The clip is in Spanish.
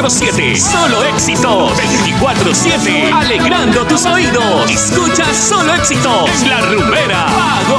24/7. Solo éxitos. 24/7. Alegrando tus oídos. Escucha Solo Éxitos. La Rumbera. Pago